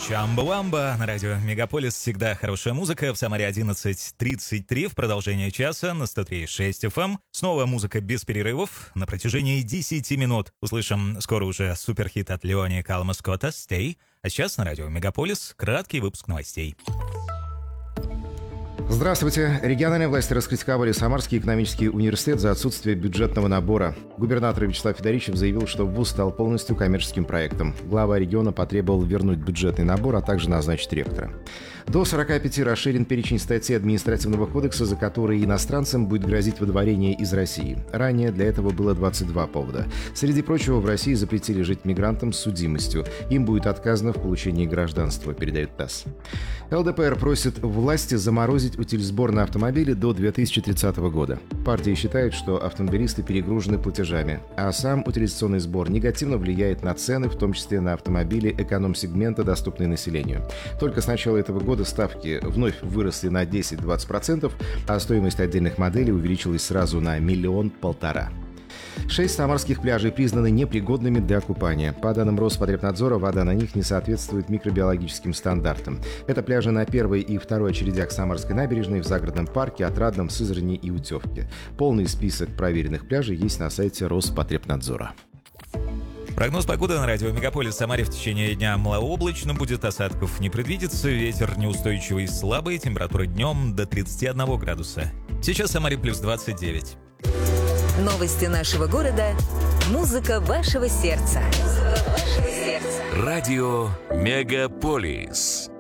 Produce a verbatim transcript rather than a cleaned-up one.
Чамба-вамба на радио Мегаполис. Всегда хорошая музыка. В Самаре одиннадцать тридцать три. В продолжение часа на сто три и шесть эф эм. Снова музыка без перерывов на протяжении десяти минут. Услышим скоро уже суперхит от Леони Калма Скотта «Stay». А сейчас на радио Мегаполис краткий выпуск новостей. Здравствуйте. Региональные власти раскритиковали Самарский экономический университет за отсутствие бюджетного набора. Губернатор Вячеслав Федоричев заявил, что вуз стал полностью коммерческим проектом. Глава региона потребовал вернуть бюджетный набор, а также назначить ректора. До сорока пяти расширен перечень статей административного кодекса, за которые иностранцам будет грозить выдворение из России. Ранее для этого было двадцать два повода. Среди прочего, в России запретили жить мигрантам с судимостью. Им будет отказано в получении гражданства, передает ТАСС. эл дэ пэ эр просит власти заморозить утильсбор на автомобили до две тысячи тридцатого года. Партия считает, что автомобилисты перегружены платежами, а сам утилизационный сбор негативно влияет на цены, в том числе на автомобили эконом-сегмента, доступные населению. Только с начала этого года ставки вновь выросли на десять-двадцать процентов, а стоимость отдельных моделей увеличилась сразу на миллион-полтора. Шесть самарских пляжей признаны непригодными для купания. По данным Роспотребнадзора, вода на них не соответствует микробиологическим стандартам. Это пляжи на первой и второй очередях Самарской набережной, в Загородном парке, Отрадном, Сызрани и Утевке. Полный список проверенных пляжей есть на сайте Роспотребнадзора. Прогноз погоды на радио Мегаполис. В Самаре в течение дня малооблачно, будет осадков не предвидится, ветер неустойчивый и слабый, температура днем до тридцати одного градуса. Сейчас в Самаре плюс двадцать девять. Новости нашего города. Музыка вашего сердца. Радио Мегаполис.